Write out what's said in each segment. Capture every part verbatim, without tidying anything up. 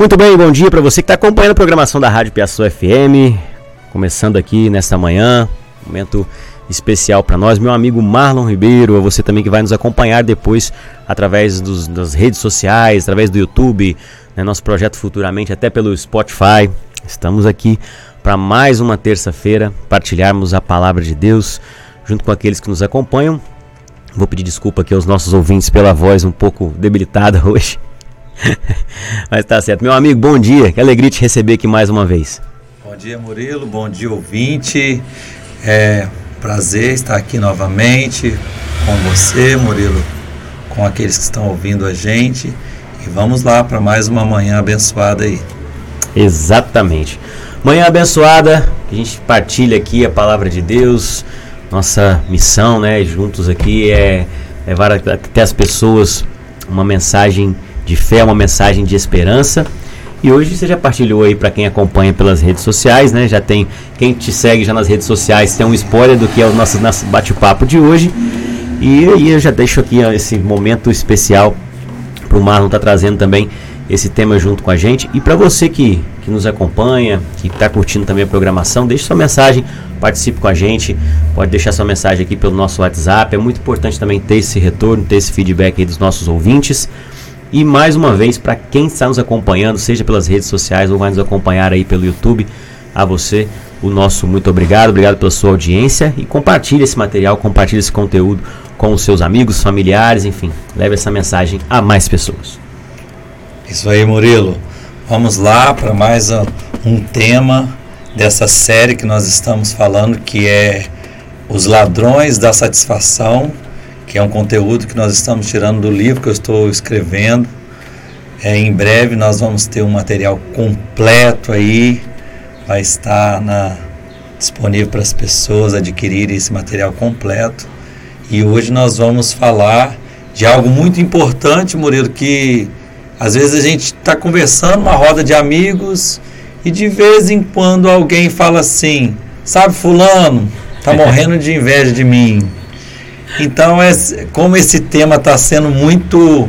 Muito bem, bom dia para você que está acompanhando a programação da Rádio Piaçu F M. Começando aqui nesta manhã, momento especial para nós, meu amigo Marlon Ribeiro, a você também que vai nos acompanhar depois através dos, das redes sociais, através do YouTube, né, nosso projeto futuramente até pelo Spotify. Estamos aqui para mais uma terça-feira partilharmos a palavra de Deus junto com aqueles que nos acompanham. Vou pedir desculpa aqui aos nossos ouvintes pela voz um pouco debilitada hoje. Mas tá certo. Meu amigo, bom dia. Que alegria te receber aqui mais uma vez. Bom dia, Murilo. Bom dia, ouvinte. É prazer estar aqui novamente com você, Murilo, com aqueles que estão ouvindo a gente. E vamos lá para mais uma manhã abençoada aí. Exatamente. Manhã abençoada, a gente partilha aqui a palavra de Deus. Nossa missão, né, juntos aqui é levar até as pessoas uma mensagem de fé, uma mensagem de esperança. E hoje você já partilhou aí para quem acompanha pelas redes sociais, né? Já tem quem te segue já nas redes sociais, tem um spoiler do que é o nosso, nosso bate-papo de hoje. E aí eu já deixo aqui esse momento especial para o Marlon estar tá trazendo também esse tema junto com a gente. E para você que, que nos acompanha, que está curtindo também a programação, deixe sua mensagem, participe com a gente, pode deixar sua mensagem aqui pelo nosso WhatsApp. É muito importante também ter esse retorno, ter esse feedback aí dos nossos ouvintes. E mais uma vez, para quem está nos acompanhando, seja pelas redes sociais ou vai nos acompanhar aí pelo YouTube, a você, o nosso muito obrigado, obrigado pela sua audiência, e compartilhe esse material, compartilhe esse conteúdo com os seus amigos, familiares, enfim, leve essa mensagem a mais pessoas. Isso aí, Murilo. Vamos lá para mais um tema dessa série que nós estamos falando, que é Os Ladrões da Satisfação, que é um conteúdo que nós estamos tirando do livro que eu estou escrevendo. É, em breve nós vamos ter um material completo aí, vai estar na, disponível para as pessoas adquirirem esse material completo. E hoje nós vamos falar de algo muito importante, Murilo, que às vezes a gente está conversando numa roda de amigos e de vez em quando alguém fala assim: sabe, fulano, está morrendo de inveja de mim. Então, é, como esse tema está sendo muito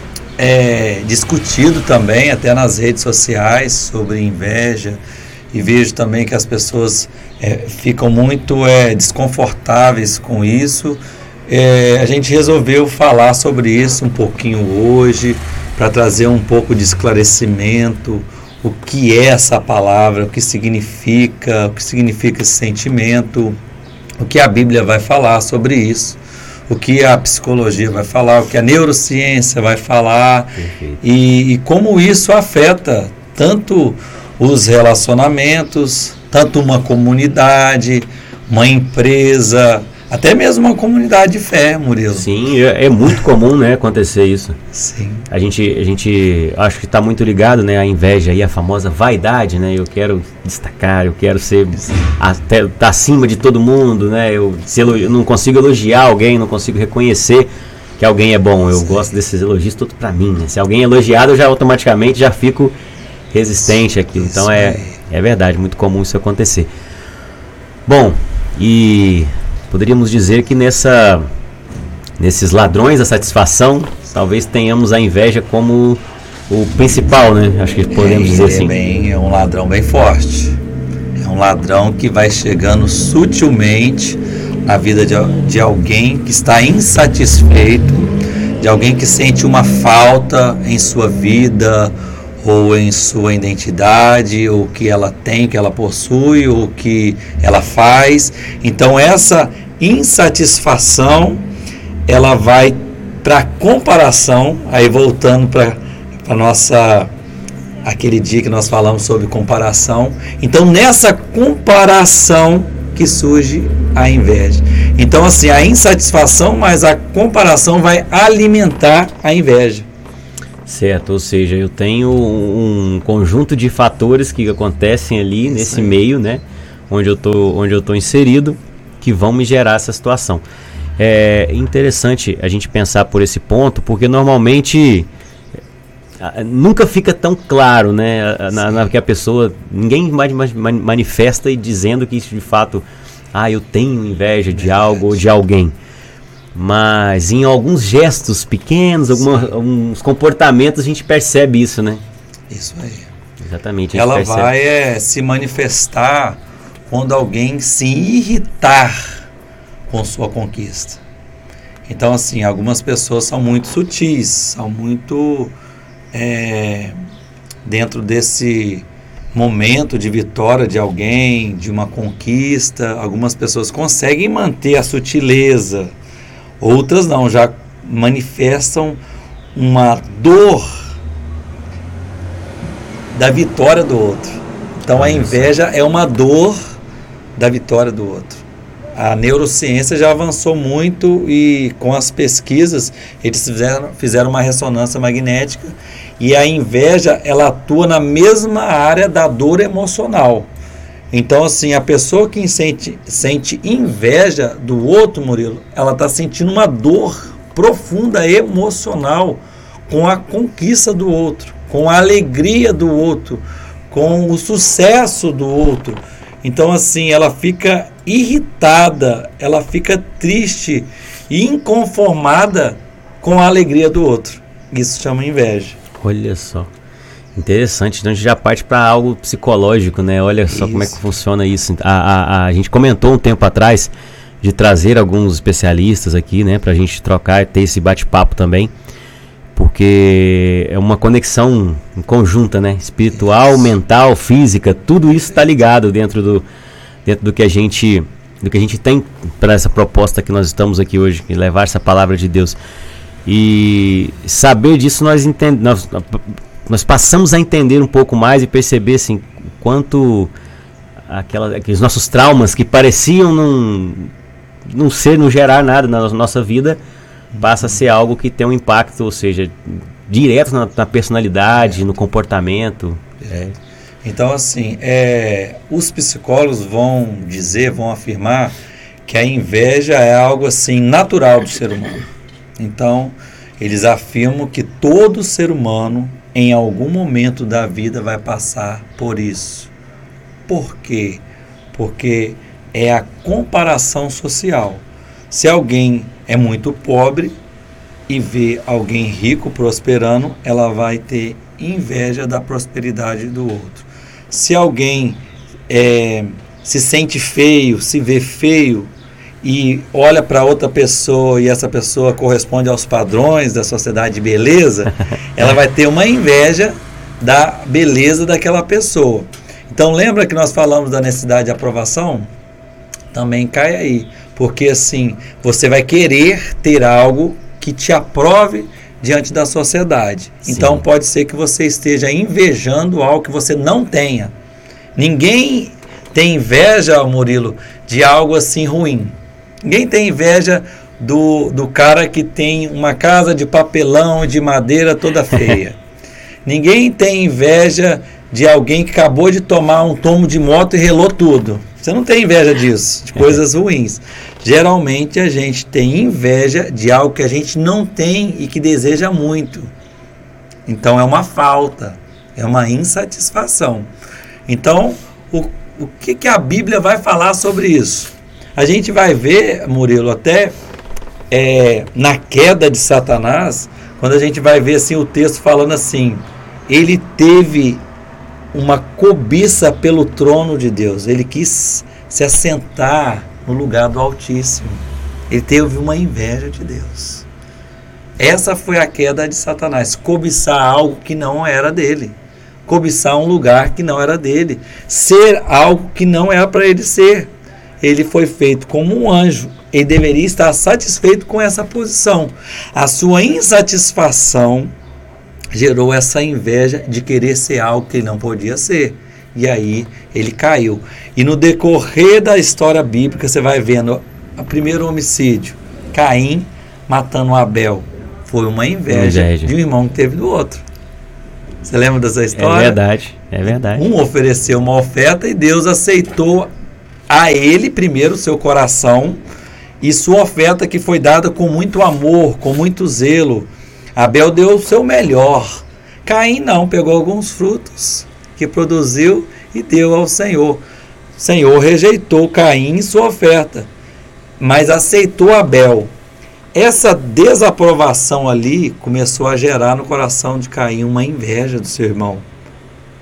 é, discutido também, até nas redes sociais, sobre inveja, e vejo também que as pessoas é, ficam muito é, desconfortáveis com isso, é, a gente resolveu falar sobre isso um pouquinho hoje, para trazer um pouco de esclarecimento, o que é essa palavra, o que significa, o que significa esse sentimento, o que a Bíblia vai falar sobre isso, o que a psicologia vai falar, o que a neurociência vai falar, e, e como isso afeta tanto os relacionamentos, tanto uma comunidade, uma empresa, até mesmo uma comunidade de fé, Murilo. Sim, é, é muito comum, né, acontecer isso. Sim. A gente, a gente acho que está muito ligado, né, à inveja e à famosa vaidade, né? Eu quero destacar, eu quero ser até tá acima de todo mundo, né? Eu, se eu, eu não consigo elogiar alguém, não consigo reconhecer que alguém é bom. Eu Sim. gosto desses elogios todos para mim, né? Se alguém é elogiado, eu já automaticamente já fico resistente àquilo. Então é, é verdade, muito comum isso acontecer. Bom, e poderíamos dizer que nessa, nesses ladrões da satisfação, talvez tenhamos a inveja como o principal, né? Acho que podemos é, dizer assim. É, bem, é um ladrão bem forte. É um ladrão que vai chegando sutilmente na vida de, de alguém que está insatisfeito, de alguém que sente uma falta em sua vida, ou em sua identidade, ou que ela tem, que ela possui, ou que ela faz. Então essa insatisfação, ela vai para comparação, aí voltando para a nossa, aquele dia que nós falamos sobre comparação. Então nessa comparação que surge a inveja. Então assim, a insatisfação, mas a comparação vai alimentar a inveja. Certo, ou seja, eu tenho um conjunto de fatores que acontecem ali Isso nesse aí. meio, né, onde eu tô, onde eu tô inserido, que vão me gerar essa situação. É interessante a gente pensar por esse ponto, porque normalmente nunca fica tão claro, né, na, na, que a pessoa, ninguém manifesta e dizendo que isso de fato, ah, eu tenho inveja de algo ou de alguém. Mas em alguns gestos pequenos, alguma, alguns comportamentos, a gente percebe isso, né? Isso aí. Exatamente. Ela percebe. vai é, se manifestar quando alguém se irritar com sua conquista. Então, assim, algumas pessoas são muito sutis, são muito é, dentro desse momento de vitória de alguém, de uma conquista. Algumas pessoas conseguem manter a sutileza, outras não, já manifestam uma dor da vitória do outro. Então a inveja é uma dor da vitória do outro. A neurociência já avançou muito e com as pesquisas eles fizeram, fizeram uma ressonância magnética e a inveja ela atua na mesma área da dor emocional. Então assim, a pessoa que sente, sente inveja do outro, Murilo, ela está sentindo uma dor profunda emocional com a conquista do outro, com a alegria do outro, com o sucesso do outro. Então assim, ela fica irritada, ela fica triste e inconformada com a alegria do outro. Isso chama inveja. Olha só, interessante. Então a gente já parte para algo psicológico, né? Olha só isso. Como é que funciona isso. A, a, a gente comentou um tempo atrás de trazer alguns especialistas aqui, né? Para a gente trocar, ter esse bate-papo também. Porque é uma conexão conjunta, né? Espiritual, isso. mental, física, tudo isso está ligado dentro do, dentro do que a gente, do que a gente tem para essa proposta que nós estamos aqui hoje, levar essa palavra de Deus. E saber disso nós, entend, nós, nós passamos a entender um pouco mais e perceber assim, quanto aquela, aqueles nossos traumas que pareciam não, não ser, não gerar nada na nossa vida, passa a ser algo que tem um impacto, ou seja, direto na, na personalidade, é. no comportamento. É. Então, assim, é, os psicólogos vão dizer, vão afirmar que a inveja é algo assim natural do ser humano. Então, eles afirmam que todo ser humano, em algum momento da vida, vai passar por isso. Por quê? Porque é a comparação social. Se alguém é muito pobre e vê alguém rico prosperando, ela vai ter inveja da prosperidade do outro. Se alguém é, se sente feio, se vê feio e olha para outra pessoa e essa pessoa corresponde aos padrões da sociedade de beleza, ela vai ter uma inveja da beleza daquela pessoa. Então lembra que nós falamos da necessidade de aprovação? Também cai aí. Porque assim, você vai querer ter algo que te aprove diante da sociedade. Sim. Então pode ser que você esteja invejando algo que você não tenha. Ninguém tem inveja, Murilo, de algo assim ruim. Ninguém tem inveja do, do cara que tem uma casa de papelão e de madeira toda feia. Ninguém tem inveja de alguém que acabou de tomar um tomo de moto e relou tudo. Você não tem inveja disso, de coisas ruins. Geralmente a gente tem inveja de algo que a gente não tem e que deseja muito. Então é uma falta, é uma insatisfação. Então, o, o que, que a Bíblia vai falar sobre isso? A gente vai ver, Murilo, até é, na queda de Satanás, quando a gente vai ver assim, o texto falando assim, ele teve uma cobiça pelo trono de Deus, ele quis se assentar no lugar do Altíssimo, ele teve uma inveja de Deus. Essa foi a queda de Satanás, cobiçar algo que não era dele, cobiçar um lugar que não era dele, ser algo que não era para ele ser. Ele foi feito como um anjo, ele deveria estar satisfeito com essa posição. A sua insatisfação gerou essa inveja de querer ser algo que ele não podia ser. E aí ele caiu. E no decorrer da história bíblica, você vai vendo o primeiro homicídio, Caim matando Abel. Foi uma inveja, inveja de um irmão que teve do outro. Você lembra dessa história? É verdade, é verdade. Um ofereceu uma oferta e Deus aceitou a ele primeiro o seu coração e sua oferta que foi dada com muito amor, com muito zelo. Abel deu o seu melhor. Caim não, pegou alguns frutos que produziu e deu ao Senhor. O Senhor rejeitou Caim e sua oferta, mas aceitou Abel. Essa desaprovação ali começou a gerar no coração de Caim uma inveja do seu irmão.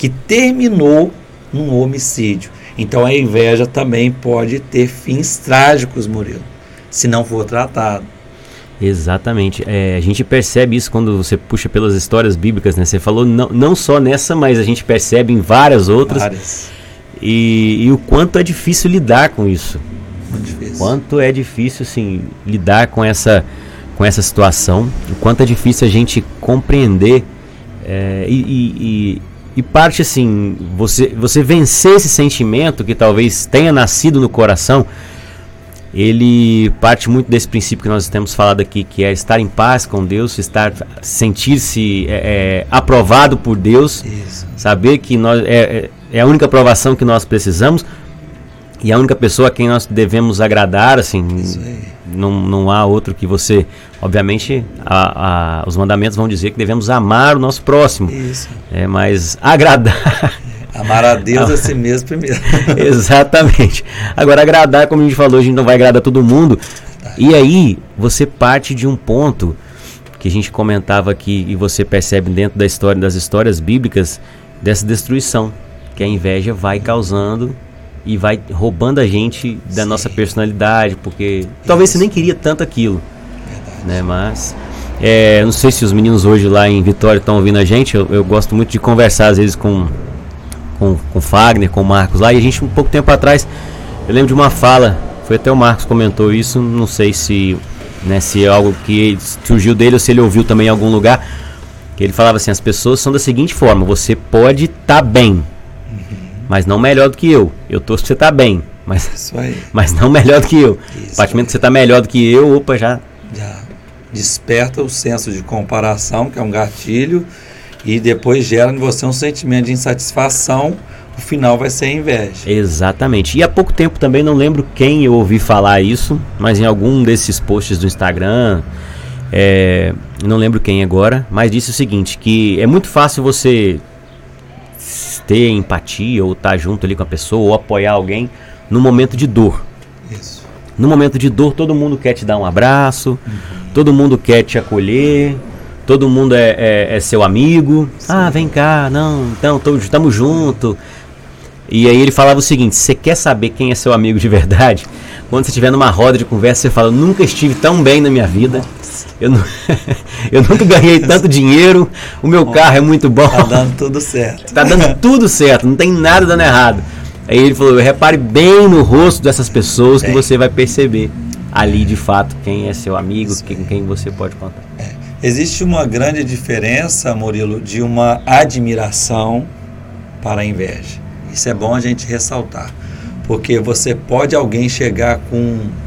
que terminou num homicídio. Então a inveja também pode ter fins trágicos, Murilo, se não for tratado. Exatamente. É, a gente percebe isso quando você puxa pelas histórias bíblicas, né? Você falou não, não só nessa, mas a gente percebe em várias outras. Várias. E, e o quanto é difícil lidar com isso. Muito difícil. Quanto é difícil, assim, lidar com essa, com essa situação. O quanto é difícil a gente compreender. É, e, e, e parte, assim, você, você vencer esse sentimento que talvez tenha nascido no coração. Ele parte muito desse princípio que nós temos falado aqui, que é estar em paz com Deus, estar, sentir-se é, é, aprovado por Deus, Isso. saber que nós, é, é a única aprovação que nós precisamos e a única pessoa a quem nós devemos agradar, assim, não, não há outro que você, obviamente, a, a, os mandamentos vão dizer que devemos amar o nosso próximo, Isso. É, mas agradar... Amar a Deus a si mesmo primeiro. Exatamente. Agora, agradar, como a gente falou, a gente não vai agradar todo mundo. E aí, você parte de um ponto que a gente comentava aqui e você percebe dentro da história, das histórias bíblicas, dessa destruição que a inveja vai causando e vai roubando a gente da Sim. nossa personalidade, porque Isso. talvez você nem queria tanto aquilo. Verdade. Né? Mas, é, não sei se os meninos hoje lá em Vitória estão ouvindo a gente, eu, eu gosto muito de conversar às vezes com... Com, com o Fagner, com o Marcos lá, e a gente um pouco tempo atrás, eu lembro de uma fala, foi até o Marcos comentou isso, não sei se, né, se é algo que surgiu dele ou se ele ouviu também em algum lugar, que ele falava assim, as pessoas são da seguinte forma, você pode estar tá bem, uhum. mas não melhor do que eu, eu torço pra você estar tá bem, mas, isso aí. mas não melhor do que eu, isso a partir do momento que você está melhor do que eu, opa, já... já desperta o senso de comparação, que é um gatilho, e depois gera em você um sentimento de insatisfação, o final vai ser a inveja. Exatamente. E há pouco tempo também, não lembro quem eu ouvi falar isso, mas em algum desses posts do Instagram, é, não lembro quem agora, mas disse o seguinte, que é muito fácil você ter empatia ou estar junto ali com a pessoa ou apoiar alguém no momento de dor. Isso. No momento de dor, todo mundo quer te dar um abraço, uhum. todo mundo quer te acolher, todo mundo é, é, é seu amigo. Sim. Ah, vem cá, não, então estamos juntos. E aí ele falava o seguinte, você quer saber quem é seu amigo de verdade? Quando você estiver numa roda de conversa, você fala, nunca estive tão bem na minha vida. Eu, não, eu nunca ganhei tanto dinheiro, o meu carro é muito bom. Tá dando tudo certo. Tá dando tudo certo, não tem nada dando errado. Aí ele falou, repare bem no rosto dessas pessoas que você vai perceber ali de fato quem é seu amigo, com quem você pode contar. É. Existe uma grande diferença, Murilo, de uma admiração para a inveja. Isso é bom a gente ressaltar, porque você pode alguém chegar com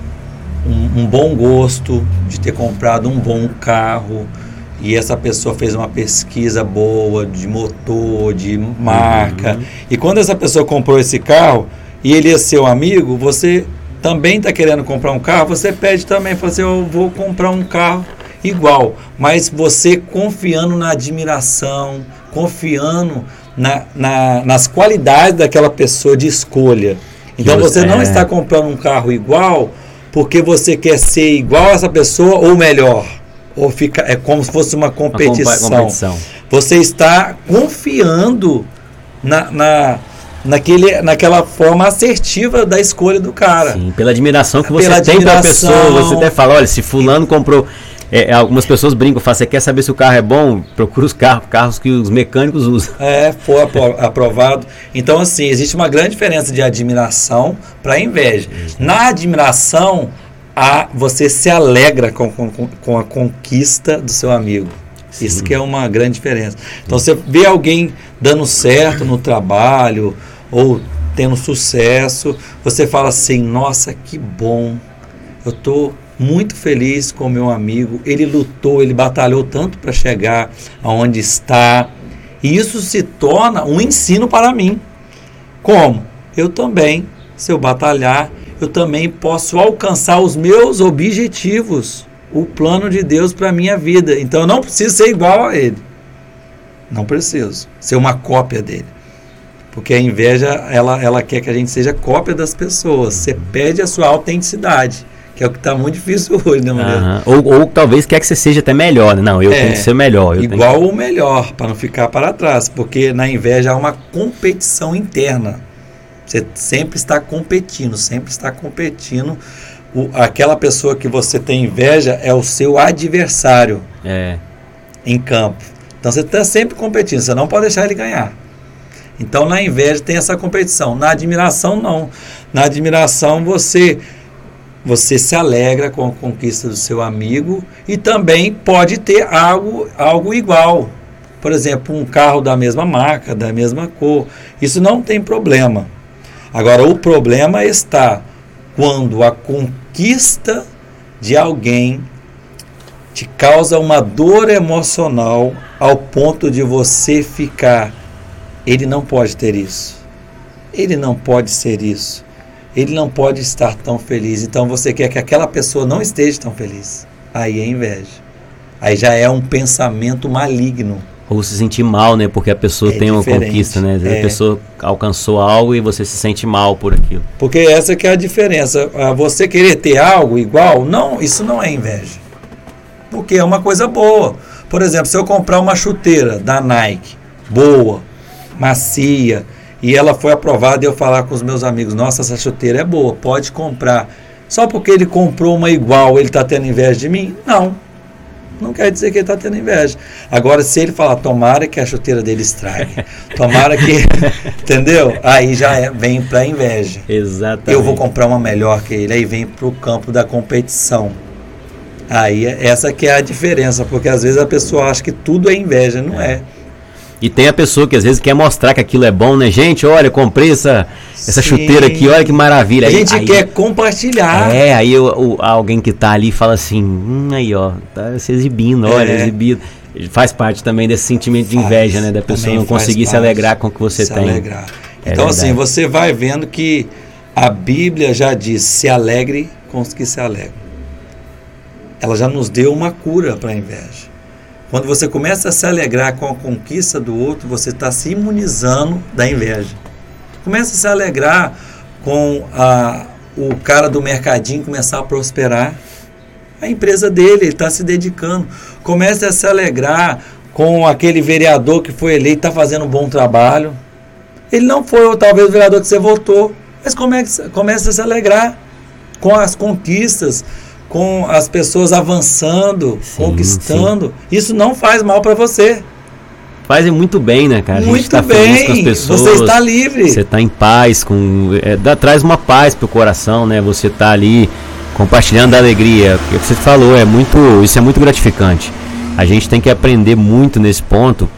um, um bom gosto de ter comprado um bom carro e essa pessoa fez uma pesquisa boa de motor, de marca, uhum. e quando essa pessoa comprou esse carro e ele é seu amigo, você também está querendo comprar um carro, você pede também, fala assim, eu vou comprar um carro igual, mas você confiando na admiração, confiando na, na, nas qualidades daquela pessoa de escolha. Então você não é. está comprando um carro igual porque você quer ser igual a essa pessoa ou melhor. Ou fica, é como se fosse uma competição. Uma competição. Você está confiando na, na, naquele, naquela forma assertiva da escolha do cara. Sim, pela admiração que você pela tem pela pessoa. Você até fala, olha, se fulano comprou... É, algumas pessoas brincam, falam, você quer saber se o carro é bom? Procura os carros, carros que os mecânicos usam. É, foi aprovado. Então, assim, existe uma grande diferença de admiração para inveja. Uhum. Na admiração, a, você se alegra com, com, com a conquista do seu amigo. Sim. Isso que é uma grande diferença. Então, você vê alguém dando certo no trabalho ou tendo sucesso, você fala assim, nossa, que bom, eu estou... muito feliz com o meu amigo, ele lutou, ele batalhou tanto para chegar aonde está, e isso se torna um ensino para mim. Como? Eu também, se eu batalhar, eu também posso alcançar os meus objetivos, o plano de Deus para a minha vida. Então eu não preciso ser igual a ele, não preciso ser uma cópia dele, porque a inveja, ela, ela quer que a gente seja cópia das pessoas. Você perde a sua autenticidade, Que é o que está muito difícil hoje, né, Murilo? Uhum. Ou, ou talvez quer que você seja até melhor, né? Não, eu é, tenho que ser melhor. Eu igual tenho que... ou melhor, para não ficar para trás, porque na inveja há uma competição interna. Você sempre está competindo, sempre está competindo. O, aquela pessoa que você tem inveja é o seu adversário é. em campo. Então você está sempre competindo, você não pode deixar ele ganhar. Então na inveja tem essa competição. Na admiração, não. Na admiração você... Você se alegra com a conquista do seu amigo e também pode ter algo, algo igual. Por exemplo, um carro da mesma marca, da mesma cor. Isso não tem problema. Agora, o problema está quando a conquista de alguém te causa uma dor emocional ao ponto de você ficar, ele não pode ter isso. Ele não pode ser isso. Ele não pode estar tão feliz. Então você quer que aquela pessoa não esteja tão feliz. Aí é inveja. Aí já é um pensamento maligno. Ou se sentir mal, né? Porque a pessoa é tem uma conquista, né? Às vezes é. a pessoa alcançou algo e você se sente mal por aquilo. Porque essa que é a diferença. Você querer ter algo igual, não, isso não é inveja. Porque é uma coisa boa. Por exemplo, se eu comprar uma chuteira da Nike, boa, macia, e ela foi aprovada e eu falar com os meus amigos, nossa, essa chuteira é boa, pode comprar. Só porque ele comprou uma igual, ele está tendo inveja de mim? Não. Não quer dizer que ele está tendo inveja. Agora, se ele falar, tomara que a chuteira dele estrague, tomara que... entendeu? Aí já é, vem para a inveja. Exatamente. Eu vou comprar uma melhor que ele, aí vem para o campo da competição. Aí, essa que é a diferença, porque às vezes a pessoa acha que tudo é inveja, não é. E tem a pessoa que às vezes quer mostrar que aquilo é bom, né? Gente, olha, eu comprei essa, essa chuteira aqui, olha que maravilha. A aí, gente aí, quer compartilhar. É, aí o, o, alguém que tá ali fala assim, hum, aí ó, tá se exibindo, olha, é. exibido. Faz parte também desse sentimento de faz, inveja, né? Da pessoa não conseguir se alegrar com o que você se tem. Alegrar. É então verdade. assim, você vai vendo que a Bíblia já diz, se alegre com os que se alegram. Ela já nos deu uma cura para a inveja. Quando você começa a se alegrar com a conquista do outro, você está se imunizando da inveja. Começa a se alegrar com a, o cara do mercadinho começar a prosperar. A empresa dele, ele está se dedicando. Comece a se alegrar com aquele vereador que foi eleito, está fazendo um bom trabalho. Ele não foi talvez o vereador que você votou, mas comece, comece a se alegrar com as conquistas, com as pessoas avançando, sim, conquistando. Sim. Isso não faz mal para você. Faz muito bem, né, cara? Muito a gente tá bem. Feliz com as pessoas. Você está livre. Você está em paz, com, é, dá, traz uma paz pro coração, né? Você está ali compartilhando a alegria. O que você falou, é muito, isso é muito gratificante. A gente tem que aprender muito nesse ponto,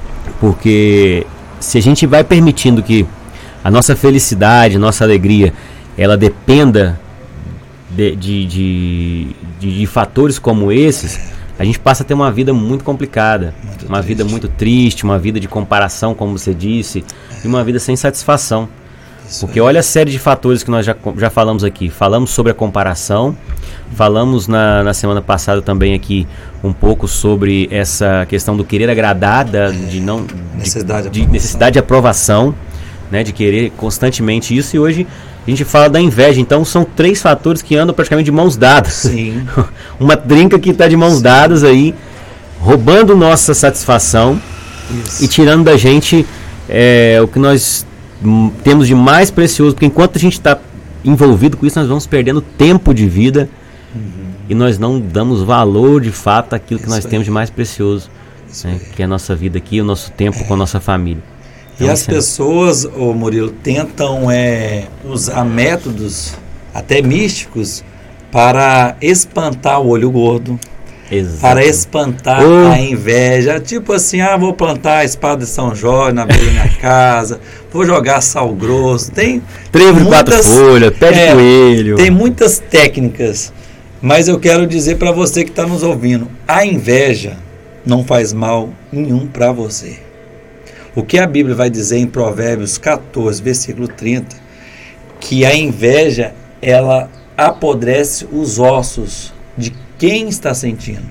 porque se a gente vai permitindo que a nossa felicidade, nossa alegria, ela dependa De, de, de, de, de fatores como esses, a gente passa a ter uma vida muito complicada, muito uma triste. vida muito triste, uma vida de comparação, como você disse, e uma vida sem satisfação. Isso Porque é. olha a série de fatores que nós já, já falamos aqui. Falamos sobre a comparação, falamos na, na semana passada também aqui um pouco sobre essa questão do querer agradar, da, é. de, não, necessidade, de, de necessidade de aprovação, né, de querer constantemente isso, e hoje a gente fala da inveja. Então são três fatores que andam praticamente de mãos dadas. Sim. Uma trinca que está de mãos Sim. dadas aí, roubando nossa satisfação Isso. e tirando da gente é, o que nós m- temos de mais precioso, porque enquanto a gente está envolvido com isso, nós vamos perdendo tempo de vida uhum. e nós não damos valor de fato àquilo que isso nós aí. temos de mais precioso, né, que é a nossa vida aqui, o nosso tempo é. com a nossa família. E as pessoas, ô Murilo, tentam é, usar métodos até místicos para espantar o olho gordo, Exato. para espantar oh. a inveja. Tipo assim, ah, vou plantar a espada de São Jorge na beira da minha casa, vou jogar sal grosso. Tem trevo de quatro folhas, pé de é, coelho. Tem muitas técnicas, mas eu quero dizer para você que está nos ouvindo, a inveja não faz mal nenhum para você. O que a Bíblia vai dizer em Provérbios catorze, versículo trinta, que a inveja, ela apodrece os ossos de quem está sentindo.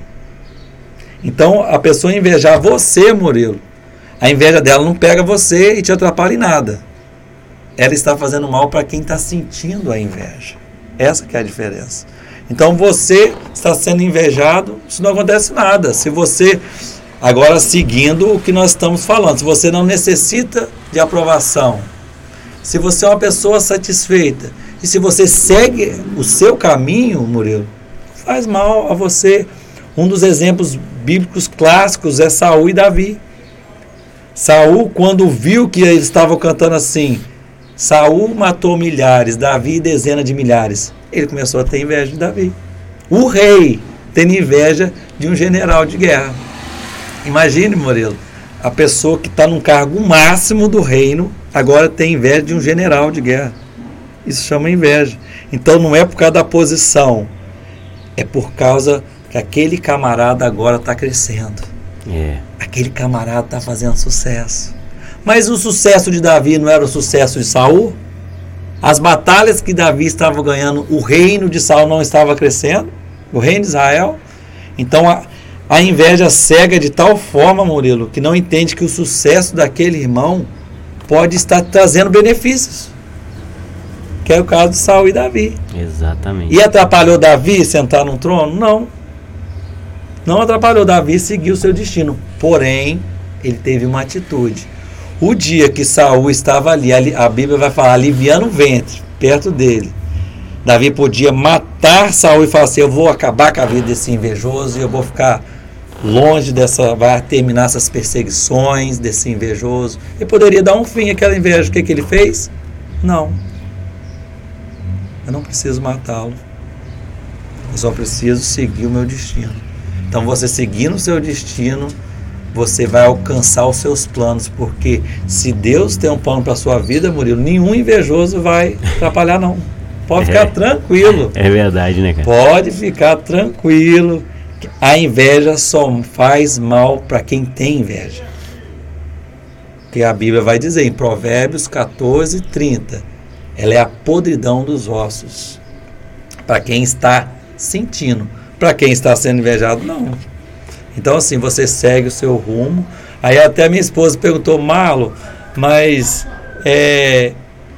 Então, a pessoa invejar você, Murilo, a inveja dela não pega você e te atrapalha em nada. Ela está fazendo mal para quem está sentindo a inveja. Essa que é a diferença. Então você está sendo invejado, isso não acontece nada. Se você, agora seguindo o que nós estamos falando, se você não necessita de aprovação, se você é uma pessoa satisfeita, e se você segue o seu caminho, Murilo, faz mal a você. Um dos exemplos bíblicos clássicos é Saul e Davi. Saul, quando viu que eles estavam cantando assim, Saul matou milhares, Davi dezenas de milhares, ele começou a ter inveja de Davi. O rei tendo inveja de um general de guerra. Imagine, Murilo, a pessoa que está num cargo máximo do reino, agora tem inveja de um general de guerra. Isso chama inveja. Então não é por causa da posição, é por causa que aquele camarada agora está crescendo. É. Aquele camarada está fazendo sucesso. Mas o sucesso de Davi não era o sucesso de Saul? As batalhas que Davi estava ganhando, o reino de Saul não estava crescendo? O reino de Israel? Então a, a inveja cega de tal forma, Murilo, que não entende que o sucesso daquele irmão pode estar trazendo benefícios. Que é o caso de Saul e Davi. Exatamente. E atrapalhou Davi sentar no trono? Não. Não atrapalhou Davi seguir o seu destino. Porém, ele teve uma atitude. O dia que Saul estava ali, a Bíblia vai falar, aliviando o ventre, perto dele. Davi podia matar Saul e falar assim, eu vou acabar com a vida desse invejoso e eu vou ficar longe dessa, vai terminar essas perseguições desse invejoso. Ele poderia dar um fim àquela inveja. O que, que ele fez? Não. Eu não preciso matá-lo. Eu só preciso seguir o meu destino. Então você seguindo o seu destino, você vai alcançar os seus planos, porque se Deus tem um plano para a sua vida, Murilo, nenhum invejoso vai atrapalhar não. Pode ficar é, tranquilo. É verdade, né, cara? Pode ficar tranquilo. A inveja só faz mal para quem tem inveja. Que a Bíblia vai dizer em Provérbios quatorze, trinta, ela é a podridão dos ossos. Para quem está sentindo. Para quem está sendo invejado, não. Então assim, você segue o seu rumo. Aí até minha esposa perguntou, Marlo, mas é,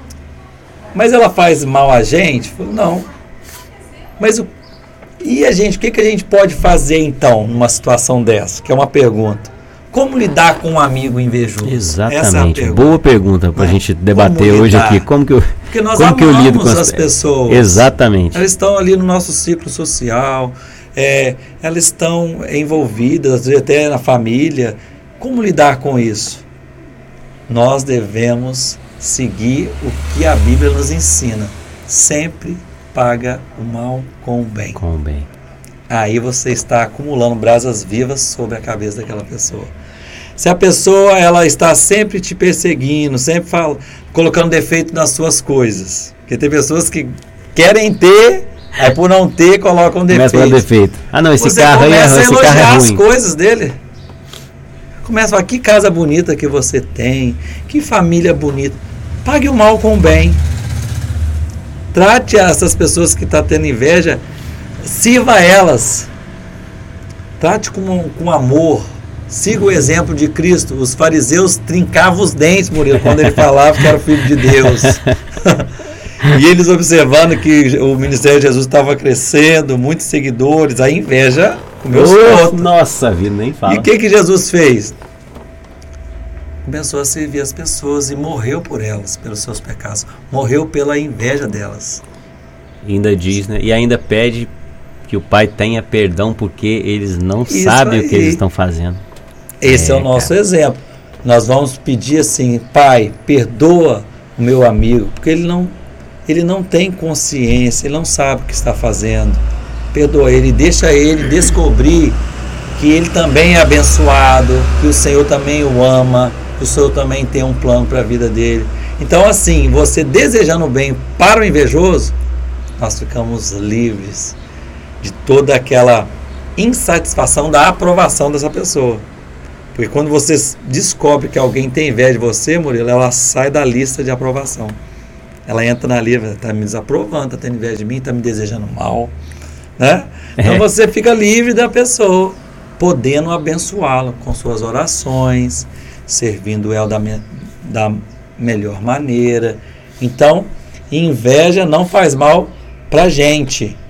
mas ela faz mal a gente? Eu falei, não. Mas o, e a gente, o que, que a gente pode fazer então numa situação dessa? Que é uma pergunta. Como lidar com um amigo invejoso? Exatamente. Essa é a pergunta. Boa pergunta para a gente debater hoje aqui. Como que eu, Porque nós como que eu lido com as, as pessoas. Exatamente. Elas estão ali no nosso ciclo social, é, elas estão envolvidas, às vezes até na família. Como lidar com isso? Nós devemos seguir o que a Bíblia nos ensina. Sempre paga o mal com o bem. Com o bem. Aí você está acumulando brasas vivas sobre a cabeça daquela pessoa. Se a pessoa ela está sempre te perseguindo, sempre fala, colocando defeito nas suas coisas. Porque tem pessoas que querem ter, aí por não ter, colocam defeito. Começa a defeito. Ah, não, esse você carro aí é, começa a esse carro é elogiar ruim. as coisas dele. Começa a falar, que casa bonita que você tem, que família bonita. Pague o mal com o bem. Trate essas pessoas que estão tendo inveja, sirva elas. Trate com, com amor. Siga o exemplo de Cristo. Os fariseus trincavam os dentes, Murilo, quando ele falava que era o Filho de Deus. E eles observando que o ministério de Jesus estava crescendo, muitos seguidores, a inveja comeu os outros. Nossa vida, nem fala. E o que, que Jesus fez? Começou a servir as pessoas e morreu por elas, pelos seus pecados. Morreu pela inveja delas. E ainda diz, né? E ainda pede que o Pai tenha perdão porque eles não Isso sabem aí. o que eles estão fazendo. Esse é, é o nosso cara. exemplo. Nós vamos pedir assim, Pai, perdoa o meu amigo, porque ele não, ele não tem consciência, ele não sabe o que está fazendo. Perdoa ele, deixa ele descobrir que ele também é abençoado, que o Senhor também o ama, que o Senhor também tem um plano para a vida dele. Então assim, você desejando o bem para o invejoso, nós ficamos livres de toda aquela insatisfação da aprovação dessa pessoa. Porque quando você descobre que alguém tem inveja de você, Murilo, ela sai da lista de aprovação. Ela entra na lista, está me desaprovando, está tendo inveja de mim, está me desejando mal. Né? Então é. Você fica livre da pessoa, podendo abençoá-la com suas orações, servindo ela da, me, da melhor maneira. Então, inveja não faz mal para a gente.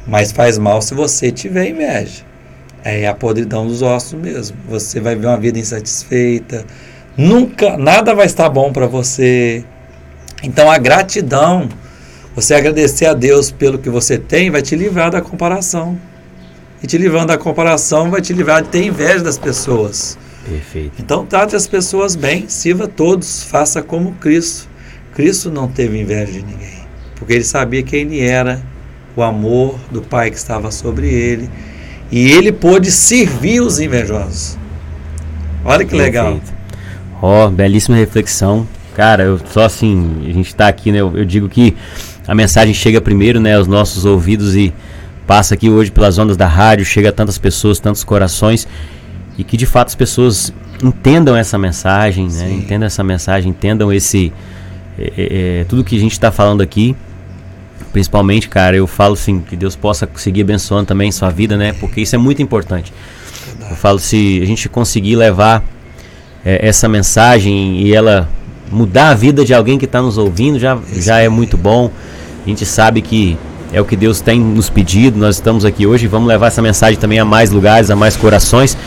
Mas faz mal se você tiver inveja. É a podridão dos ossos mesmo. Você vai ver uma vida insatisfeita. Nunca, nada vai estar bom para você. Então a gratidão, você agradecer a Deus pelo que você tem, vai te livrar da comparação. E te livrando da comparação, vai te livrar de ter inveja das pessoas. Perfeito. Então trate as pessoas bem, sirva todos, faça como Cristo. Cristo não teve inveja de ninguém, porque ele sabia quem ele era, o amor do Pai que estava sobre ele, e ele pôde servir os invejosos. Olha que legal. Ó, oh, belíssima reflexão. Cara, eu só assim, a gente está aqui, né? Eu, eu digo que a mensagem chega primeiro, né, aos nossos ouvidos e passa aqui hoje pelas ondas da rádio, chega a tantas pessoas, tantos corações, e que de fato as pessoas entendam essa mensagem, né? Entendam essa mensagem, entendam esse é, é, tudo que a gente está falando aqui. Principalmente, cara, eu falo assim, que Deus possa seguir abençoando também sua vida, né? Porque isso é muito importante. Eu falo, se a gente conseguir levar é, essa mensagem e ela mudar a vida de alguém que está nos ouvindo, já, já é muito bom. A gente sabe que é o que Deus tem nos pedido. Nós estamos aqui hoje e vamos levar essa mensagem também a mais lugares, a mais corações.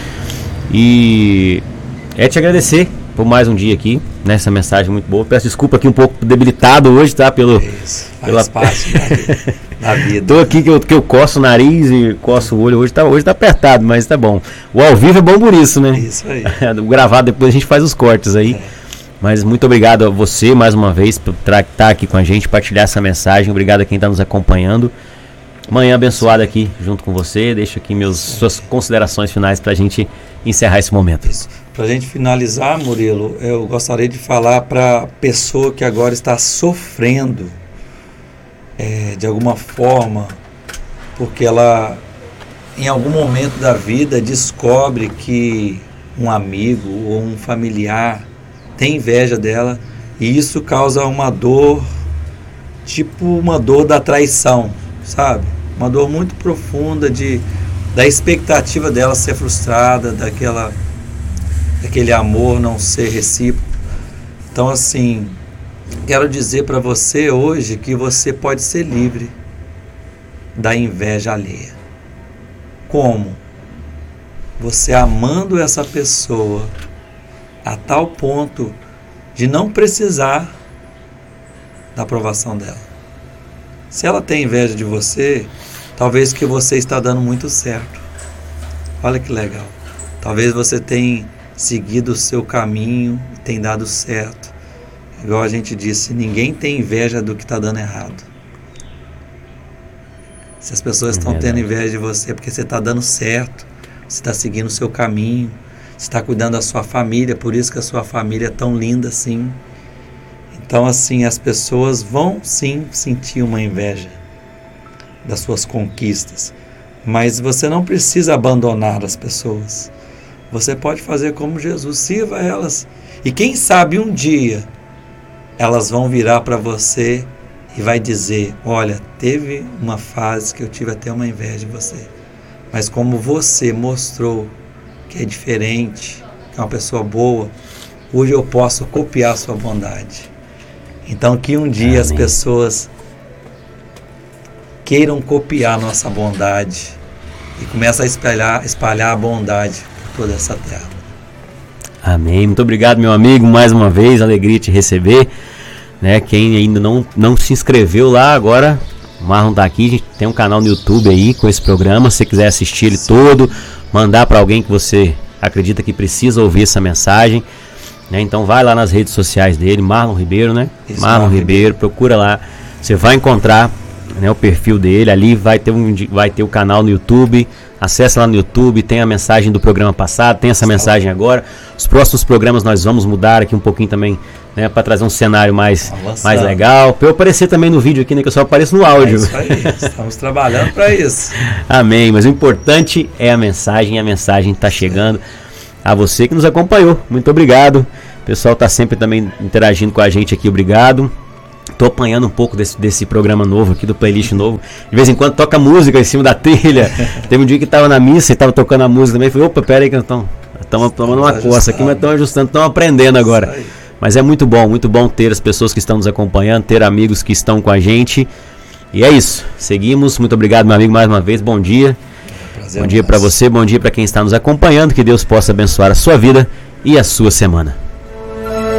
E é te agradecer por mais um dia aqui, né? Essa mensagem muito boa. Peço desculpa aqui um pouco debilitado hoje, tá? Pelo, Isso, faz pela... parte da vida. Tô aqui que eu, que eu coço o nariz e coço o olho. Hoje tá, hoje tá apertado, mas tá bom. O ao vivo é bom por isso, né? Isso aí. O gravado depois a gente faz os cortes aí. É. Mas muito obrigado a você mais uma vez por estar aqui com a gente, partilhar essa mensagem. Obrigado a quem está nos acompanhando. Manhã abençoada aqui junto com você. Deixo aqui meus, suas considerações finais para a gente encerrar esse momento. Para a gente finalizar, Murilo, eu gostaria de falar para a pessoa que agora está sofrendo é, de alguma forma, porque ela em algum momento da vida descobre que um amigo ou um familiar tem inveja dela, e isso causa uma dor, tipo uma dor da traição, sabe? Uma dor muito profunda de, da expectativa dela ser frustrada, daquela, daquele amor não ser recíproco. Então, assim, quero dizer para você hoje que você pode ser livre da inveja alheia. Como? Você amando essa pessoa a tal ponto de não precisar da aprovação dela. Se ela tem inveja de você, talvez que você está dando muito certo. Olha que legal. Talvez você tenha seguido o seu caminho e tenha dado certo. Igual a gente disse, ninguém tem inveja do que está dando errado. Se as pessoas estão tendo inveja de você, é porque você está dando certo, você está seguindo o seu caminho, você está cuidando da sua família, por isso que a sua família é tão linda assim. Então, assim, as pessoas vão sim sentir uma inveja das suas conquistas, mas você não precisa abandonar as pessoas. Você pode fazer como Jesus, sirva elas. E quem sabe um dia elas vão virar para você e vai dizer, olha, teve uma fase que eu tive até uma inveja de você, mas como você mostrou que é diferente, que é uma pessoa boa, hoje eu posso copiar a sua bondade. Então que um dia Amém. As pessoas queiram copiar a nossa bondade e comecem a espalhar, espalhar a bondade por toda essa terra. Amém. Muito obrigado, meu amigo, mais uma vez, alegria te receber, né? Quem ainda não, não se inscreveu lá, agora o Marlon tá aqui, a gente tem um canal no YouTube aí com esse programa, se você quiser assistir ele todo, mandar para alguém que você acredita que precisa ouvir essa mensagem, né? Então vai lá nas redes sociais dele, Marlon Ribeiro, né? Isso, Marlon Ribeiro, Ribeiro, procura lá, você vai encontrar, né, o perfil dele, ali vai ter, um, vai ter o canal no YouTube, acessa lá no YouTube, tem a mensagem do programa passado, tem essa mensagem agora. Os próximos programas nós vamos mudar aqui um pouquinho também, né, para trazer um cenário mais, mais legal, para eu aparecer também no vídeo aqui, né, que eu só apareço no áudio. É isso aí, estamos trabalhando para isso. Amém, mas o importante é a mensagem, e a mensagem está chegando a você que nos acompanhou. Muito obrigado, o pessoal está sempre também interagindo com a gente aqui, obrigado. Tô apanhando um pouco desse, desse programa novo aqui, do playlist novo. De vez em quando toca música em cima da trilha. Teve um dia que tava na missa e tava tocando a música também. Falei, opa, pera aí que estamos tomando uma coça aqui, mas estamos ajustando, estamos aprendendo agora. Mas é muito bom, muito bom ter as pessoas que estão nos acompanhando, ter amigos que estão com a gente. E é isso. Seguimos. Muito obrigado, meu amigo, mais uma vez. Bom dia. Prazer Bom dia para você, bom dia para quem está nos acompanhando. Que Deus possa abençoar a sua vida e a sua semana.